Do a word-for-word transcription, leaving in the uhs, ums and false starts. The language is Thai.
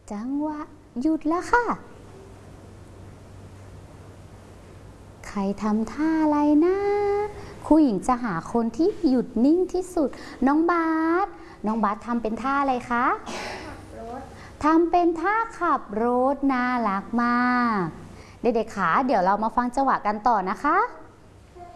จังหวะหยุดแล้วค่ะใครทำท่าอะไรนะครูหญิงจะหาคนที่หยุดนิ่งที่สุดน้องบาสน้องบาสทำเป็นท่าอะไรคะขับรถทำเป็นท่าขับรถน่ารักมากเด็กๆขาเดี๋ยวเรามาฟังจังหวะกันต่อนะคะ